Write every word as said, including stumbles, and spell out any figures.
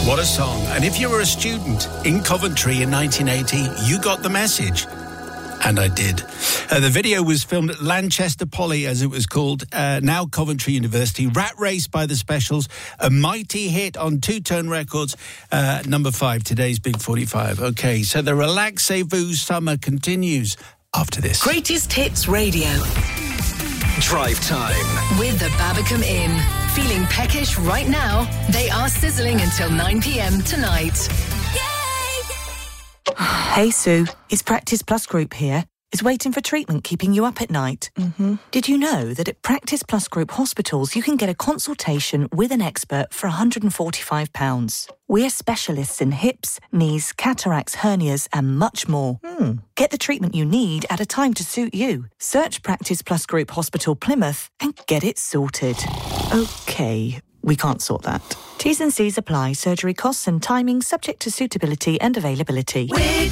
What a song. And if you were a student in Coventry in nineteen eighty, you got the message. And I did. Uh, the video was filmed at Lanchester Poly, as it was called, uh, now Coventry University. Rat Race by the Specials, a mighty hit on Two Tone Records, uh, number five, today's Big forty-five. OK, so the Relaxez-vous summer continues after this. Greatest Hits Radio. Drive Time. With the Babacom Inn. Feeling peckish right now? They are sizzling until nine p.m. tonight. Hey, Sue. It's Practice Plus Group here. Is waiting for treatment keeping you up at night? Mm-hmm. Did you know that at Practice Plus Group hospitals you can get a consultation with an expert for one hundred forty-five pounds? We're specialists in hips, knees, cataracts, hernias and much more. Mm. Get the treatment you need at a time to suit you. Search Practice Plus Group Hospital Plymouth and get it sorted. OK, we can't sort that. T's and C's apply. Surgery costs and timing subject to suitability and availability. With